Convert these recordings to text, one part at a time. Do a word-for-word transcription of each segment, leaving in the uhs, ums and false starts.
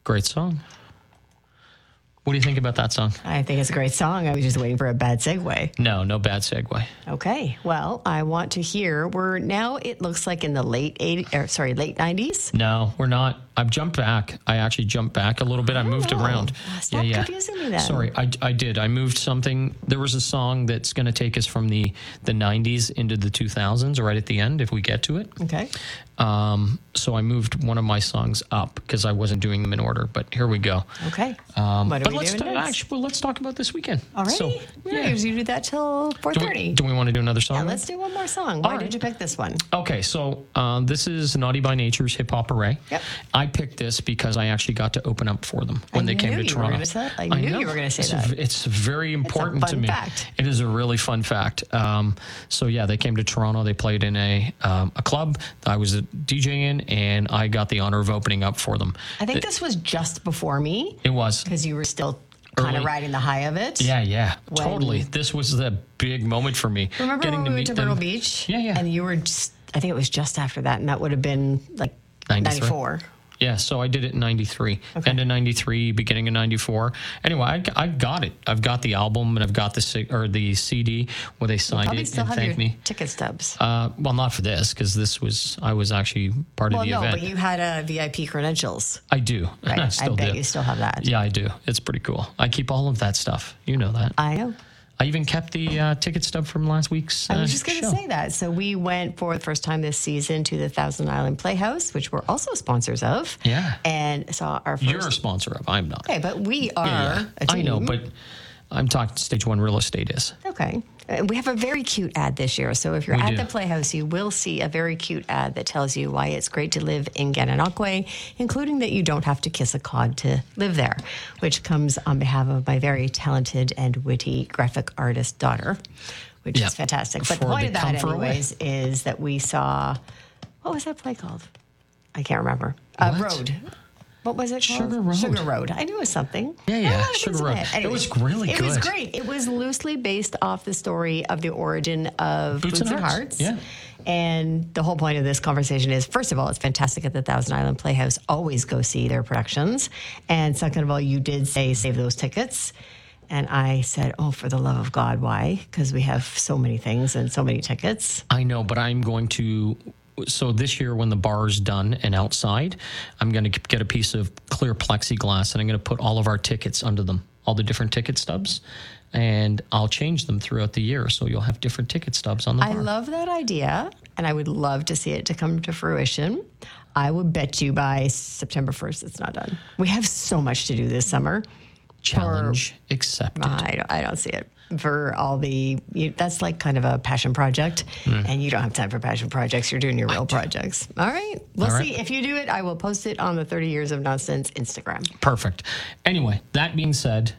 Great song. What do you think about that song? I think it's a great song. I was just waiting for a bad segue. No, no bad segue. Okay. Well, I want to hear. We're now, it looks like in the late eighties, or sorry, late nineties. No, we're not. I've jumped back. I actually jumped back a little bit. I, I moved know. around. Stop yeah, yeah. confusing me then. Sorry, I, I did. I moved something. There was a song that's going to take us from the, the nineties into the two thousands right at the end, if we get to it. Okay. Um, so I moved one of my songs up because I wasn't doing them in order. But here we go. Okay. Um, what are but we let's doing ta- next? actually, well, let's talk about this weekend. All right. So, yeah. yeah. usually do that till four Do thirty. we, do we want to do another song? Yeah, let's do one more song. Why All did right. you pick this one? Okay, so um, this is Naughty by Nature's Hip Hop Array. Yep. I picked this because I actually got to open up for them when I they came knew to you were Toronto. gonna say- I knew know. you were gonna say it's that. A, it's very important fun to me. fact. It is a really fun fact. Um, so yeah, they came to Toronto. They played in a um, a club. I was a D J in, and I got the honor of opening up for them. I think it, this was just before me it was. because you were still kind Early. of riding the high of it. Yeah, yeah, When- totally. This was the big moment for me. Remember getting when to we meet went to them. Myrtle Beach? Yeah, yeah. And you were just, I think it was just after that, and that would have been like ninety-three. ninety-four. Yeah, so I did it in ninety-three, Okay. end of ninety-three, beginning of ninety-four. Anyway, I, I got it. I've got the album and I've got the C- or the C D where they signed Probably it still and have your thanked me. ticket stubs. Uh, well, not for this because this was I was actually part well, of the no, event. but you had a V I P credentials. I do. Right? I I still bet do. you still have that. Yeah, I do. It's pretty cool. I keep all of that stuff. You know that. I know. I even kept the uh, ticket stub from last week's uh, I was just going to show. say that. So we went for the first time this season to the Thousand Island Playhouse, which we're also sponsors of. Yeah. And saw our first. You're a sponsor of. I'm not. Okay, but we are Yeah, yeah. a team. I know, but I'm talking Stage One Real Estate is. Okay. Uh, We have a very cute ad this year. So if you're We at do. the Playhouse, you will see a very cute ad that tells you why it's great to live in Gananoque, including that you don't have to kiss a cod to live there, which comes on behalf of my very talented and witty graphic artist daughter, which Yeah. is fantastic. But the For point the of that, comfort away. anyways, is that we saw, what was that play called? I can't remember. Uh, What? Road. What was it called? Sugar Road. Sugar Road. I knew it was something. Yeah, I yeah, had a lot of Sugar things in my Road. head. It Anyway, was really It was good. great. It was loosely based off the story of the origin of Boots Boots, and and Hearts. Hearts. Yeah. And the whole point of this conversation is, first of all, it's fantastic at the Thousand Island Playhouse. Always go see their productions. And second of all, you did say save those tickets. And I said, oh, for the love of God, why? Because we have so many things and so many tickets. I know, but I'm going to. So this year, when the bar is done and outside, I'm going to get a piece of clear plexiglass and I'm going to put all of our tickets under them, all the different ticket stubs, and I'll change them throughout the year. So you'll have different ticket stubs on the I bar. love that idea, and I would love to see it to come to fruition. I would bet you by September first it's not done. We have so much to do this summer. Challenge accepted. I don't, I don't see it for all the. You, that's like kind of a passion project, and you don't have time for passion projects. You're doing your real projects. All right, we'll All right. see if you do it. I will post it on the thirty Years of Nonsense Instagram. Perfect. Anyway, that being said,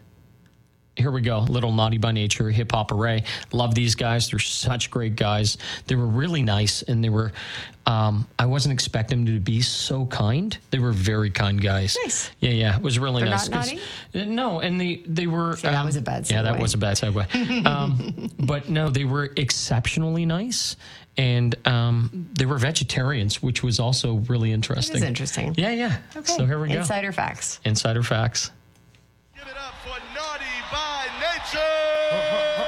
here we go. Little Naughty by Nature, Hip Hop Array. Love these guys. They're such great guys. They were really nice, and they were. Um, I wasn't expecting them to be so kind. They were very kind guys. Nice. Yeah, yeah. It was really They're nice. not 'cause- naughty? uh, No, and they they were. See, that was a bad Yeah, that segue. was a bad segue. um, but no, they were exceptionally nice, and um, they were vegetarians, which was also really It interesting. is interesting. Yeah, yeah. Okay. So here we go. Insider facts. Insider facts.